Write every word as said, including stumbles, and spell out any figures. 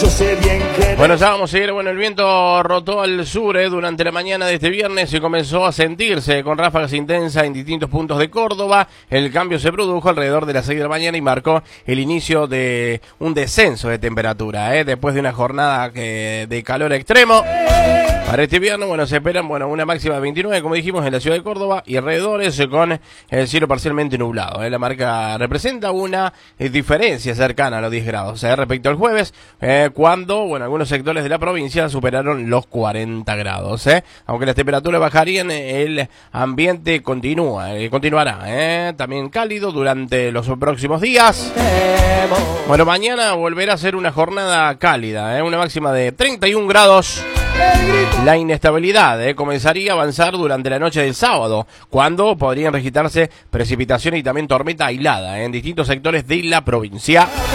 Yo sé bien que... Bueno, ya vamos a ir. Bueno, el viento rotó al sur eh, durante la mañana de este viernes y comenzó a sentirse con ráfagas intensas en distintos puntos de Córdoba. El cambio se produjo alrededor de las seis de la mañana y marcó el inicio de un descenso de temperatura, eh, después de una jornada que, de calor extremo. Para este viernes, bueno, se esperan, bueno, una máxima de veintinueve, como dijimos, en la ciudad de Córdoba y alrededores eh, con el cielo parcialmente nublado. Eh. La marca representa una eh, diferencia cercana a los diez grados eh, respecto al jueves, eh, cuando, bueno, algunos sectores de la provincia superaron los cuarenta grados. Eh. Aunque las temperaturas bajarían, eh, el ambiente continúa, eh, continuará eh, también cálido durante los próximos días. Bueno, mañana volverá a ser una jornada cálida, eh, una máxima de treinta y un grados. La inestabilidad eh, comenzaría a avanzar durante la noche del sábado, cuando podrían registrarse precipitación y también tormenta aislada eh, en distintos sectores de la provincia.